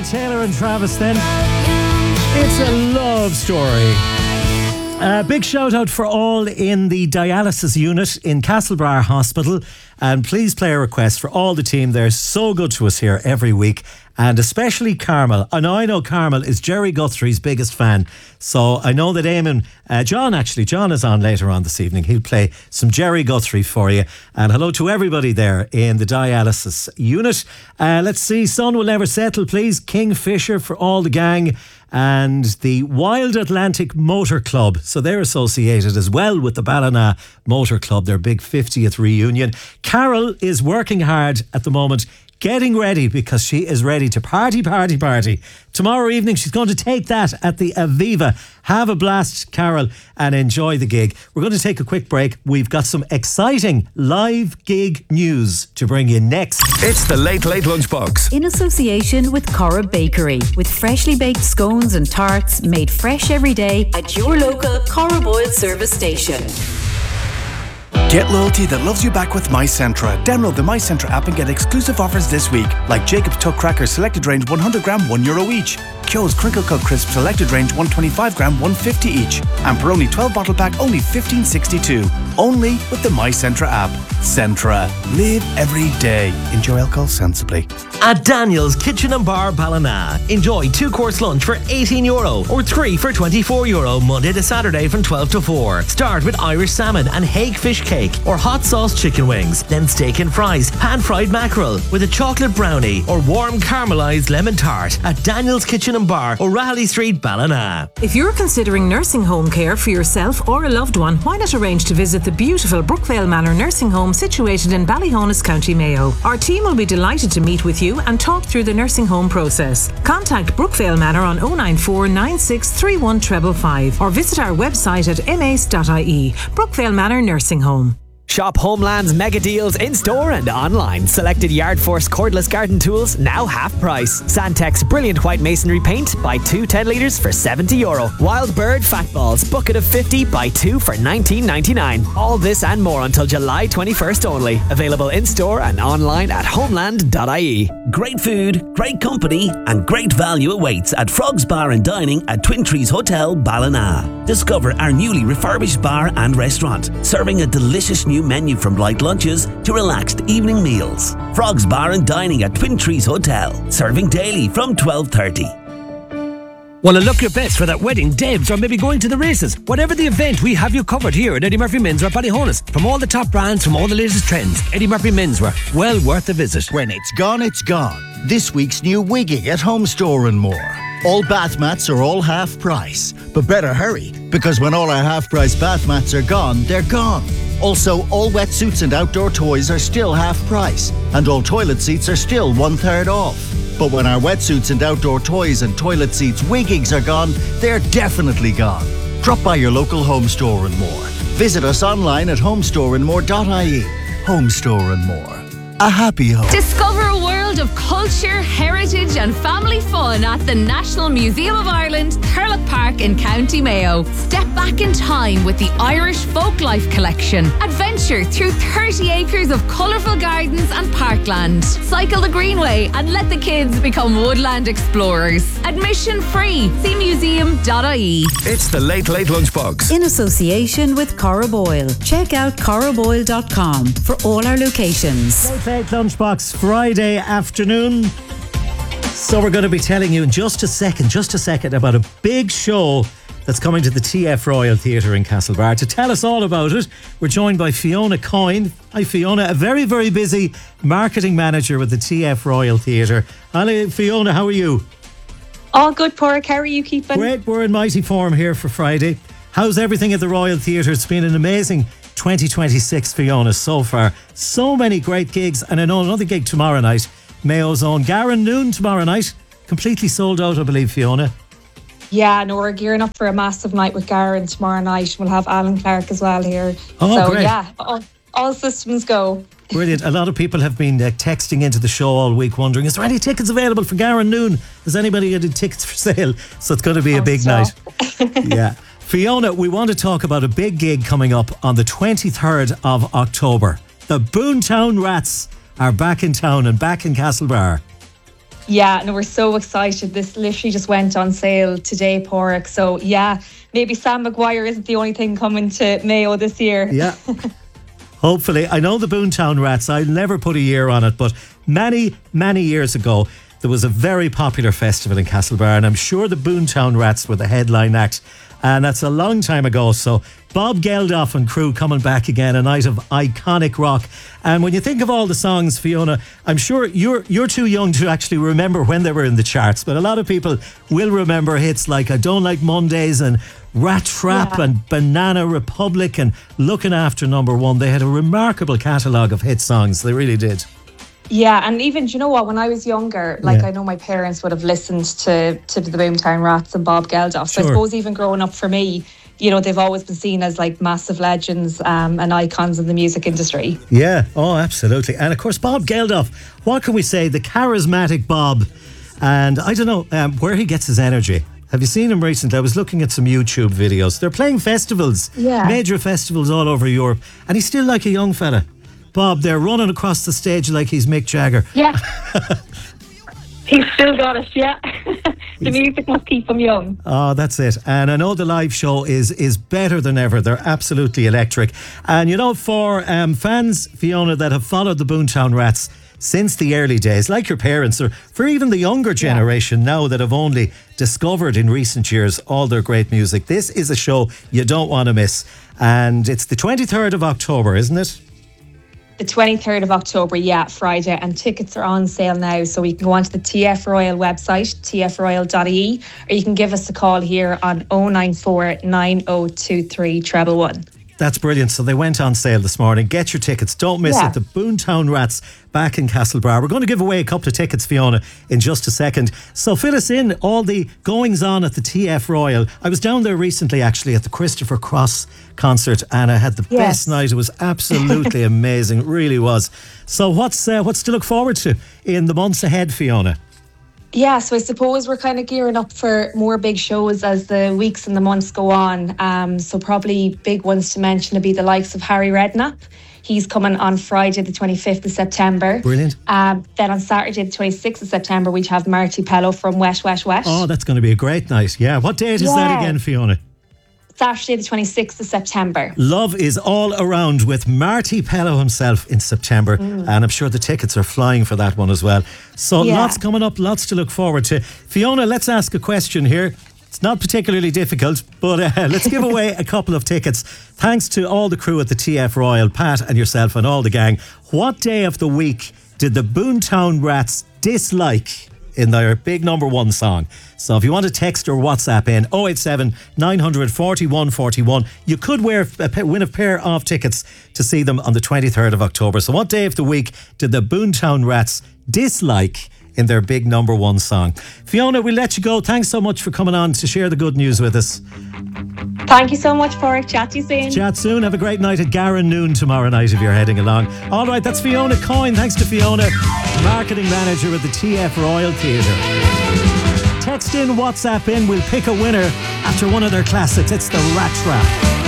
Taylor and Travis then. It's a love story. Big shout out for all in the dialysis unit in Castlebar Hospital, and please play a request for all the team. They're so good to us here every week, and especially Carmel. I know Carmel is Jerry Guthrie's biggest fan, so I know that Eamon, John is on later on this evening. He'll play some Jerry Guthrie for you, and hello to everybody there in the dialysis unit. Let's see, Sun Will Never Settle, please. Kingfisher for all the gang, and the Wild Atlantic Motor Club. So they're associated as well with the Ballina Motor Club, their big 50th reunion. Carol is working hard at the moment, getting ready because she is ready to party. Tomorrow evening, she's going to take that at the Aviva. Have a blast, Carol, and enjoy the gig. We're going to take a quick break. We've got some exciting live gig news to bring you next. It's the Late Lunchbox. In association with Cora Bakery, with freshly baked scones and tarts made fresh every day at your local Cora Boyle service station. Get loyalty that loves you back with MyCentra. Download the MyCentra app and get exclusive offers this week, like Jacob's Tuck Crackers Selected Range 100 gram €1 each. Kyo's Crinkle Cut Crisp Selected Range 125 gram $1.50 each. And Peroni 12 bottle pack only $15.62. Only with the MyCentra app. Centra. Live every day. Enjoy alcohol sensibly. At Daniel's Kitchen and Bar Ballina, enjoy 2-course lunch for €18 or 3 for €24 Monday to Saturday from 12 to 4. Start with Irish salmon and hake fish cake or hot sauce chicken wings, then steak and fries, pan-fried mackerel with a chocolate brownie or warm caramelised lemon tart at Daniel's Kitchen and Bar, O'Reilly Street, Ballina. If you're considering nursing home care for yourself or a loved one, why not arrange to visit the beautiful Brookvale Manor Nursing Home situated in Ballyhonus, County Mayo. Our team will be delighted to meet with you and talk through the nursing home process. Contact Brookvale Manor on 094 9631 555 or visit our website at mace.ie. Brookvale Manor Nursing Home. Shop Homeland's mega deals in store and online. Selected Yard Force cordless garden tools now half price. Sandtex brilliant white masonry paint, buy 2 10 litres for €70. Wild Bird fat balls bucket of 50, buy 2 for $19.99. All this and more until July 21st only. Available in store and online at homeland.ie. Great food, great company and great value awaits at Frogs Bar and Dining at Twin Trees Hotel, Ballina. Discover our newly refurbished bar and restaurant, serving a delicious new menu from light lunches to relaxed evening meals. Frogs Bar and Dining at Twin Trees Hotel, serving daily from 12:30. Want to look your best for that wedding, debs, or maybe going to the races? Whatever the event, we have you covered here at Eddie Murphy Menswear Ballyhonus. From all the top brands, from all the latest trends, Eddie Murphy Menswear, well worth a visit. When it's gone, it's gone. This week's new wigging at Home Store and More. All bath mats are all half price. But better hurry, because when all our half price bath mats are gone, they're gone. Also, all wetsuits and outdoor toys are still half price, and all toilet seats are still 1/3 off. But when our wetsuits and outdoor toys and toilet seats wiggings are gone, they're definitely gone. Drop by your local Home Store and More. Visit us online at homestoreandmore.ie. Home Store and More. A happy home. Discover a world of culture, heritage and family fun at the National Museum of Ireland, Thurlock Park in County Mayo. Step back in time with the Irish Folklife Collection. Adventure through 30 acres of colourful gardens and parkland. Cycle the Greenway and let the kids become woodland explorers. Admission free. See museum.ie. It's the Late Lunchbox. In association with Cora Boyle. Check out coraboyle.com for all our locations. Late Lunchbox Friday afternoon. So we're going to be telling you in just a second about a big show that's coming to the TF Royal Theatre in Castlebar. To tell us all about it, we're joined by Fiona Coyne. Hi Fiona, a very, very busy marketing manager with the TF Royal Theatre. Hello Fiona, how are you? All good, Porrick. How are you keeping? Great, we're in mighty form here for Friday. How's everything at the Royal Theatre? It's been an amazing 2026, Fiona, so far. So many great gigs, and I know another gig tomorrow night. Mayo's own Garen Noon tomorrow night. Completely sold out, I believe, Fiona. Yeah, no, we're gearing up for a massive night with Garen tomorrow night. We'll have Alan Clark as well here. Oh, so, great. Yeah, all systems go. Brilliant. A lot of people have been texting into the show all week wondering, is there any tickets available for Garen Noon? Has anybody got any tickets for sale? So it's going to be a big night. Yeah. Fiona, we want to talk about a big gig coming up on the 23rd of October. The Boontown Rats are back in town and back in Castlebar. Yeah, no, we're so excited. This literally just went on sale today, Porrick. So yeah, maybe Sam Maguire isn't the only thing coming to Mayo this year. Yeah. Hopefully. I know the Boontown Rats. I'll never put a year on it, but many, many years ago, there was a very popular festival in Castlebar, and I'm sure the Boontown Rats were the headline act. And that's a long time ago. So Bob Geldof and crew coming back again, a night of iconic rock. And when you think of all the songs, Fiona, I'm sure you're too young to actually remember when they were in the charts, but a lot of people will remember hits like I Don't Like Mondays and Rat Trap and Banana Republic and Looking After Number One. They had a remarkable catalogue of hit songs. They really did. Yeah, and even, do you know what, when I was younger, I know my parents would have listened to the Boomtown Rats and Bob Geldof. So I suppose even growing up for me, you know, they've always been seen as like massive legends and icons in the music industry. Yeah, oh, absolutely. And of course, Bob Geldof, what can we say? The charismatic Bob. And I don't know where he gets his energy. Have you seen him recently? I was looking at some YouTube videos. They're playing festivals, major festivals all over Europe. And he's still like a young fella. Bob, they're running across the stage like he's Mick Jagger. Yeah. He's still got it, yeah. The music must keep him young. Oh, that's it. And I know the live show is better than ever. They're absolutely electric. And you know, for fans, Fiona, that have followed the Boontown Rats since the early days, like your parents, or for even the younger generation now that have only discovered in recent years all their great music, this is a show you don't want to miss. And it's the 23rd of October, isn't it? The 23rd of October, Friday, and tickets are on sale now. So you can go onto the TF Royal website, tfroyal.ie, or you can give us a call here on 094 9023 111. That's brilliant. So they went on sale this morning. Get your tickets. Don't miss it. The Boontown Rats back in Castlebar. We're going to give away a couple of tickets, Fiona, in just a second. So fill us in all the goings on at the TF Royal. I was down there recently, actually, at the Christopher Cross concert, and I had the best night. It was absolutely amazing. It really was. So what's to look forward to in the months ahead, Fiona? Yeah, so I suppose we're kind of gearing up for more big shows as the weeks and the months go on. So probably big ones to mention would be the likes of Harry Redknapp. He's coming on Friday the 25th of September. Brilliant. Then on Saturday the 26th of September we have Marty Pellow from Wet Wet Wet. Oh, that's going to be a great night. Yeah, what date is that again, Fiona? Saturday the 26th of September. Love is all around with Marty Pellow himself in September, and I'm sure the tickets are flying for that one as well. So lots coming up, lots to look forward to. Fiona, let's ask a question here. It's not particularly difficult, but let's give away a couple of tickets. Thanks to all the crew at the TF Royal, Pat and yourself and all the gang. What day of the week did the Boontown Rats dislike in their big number one song? So if you want to text or WhatsApp in 087 900 41 41, you could win a pair of tickets to see them on the 23rd of October. So what day of the week did the Boontown Rats dislike in their big number one song? Fiona, we'll let you go. Thanks so much for coming on to share the good news with us. Thank you so much, Porrick. Chat to you soon. Chat soon. Have a great night at Garran noon tomorrow night if you're heading along. All right, that's Fiona Coyne. Thanks to Fiona, marketing manager at the TF Royal Theatre. Text in, WhatsApp in. We'll pick a winner after one of their classics. It's the Rat Trap.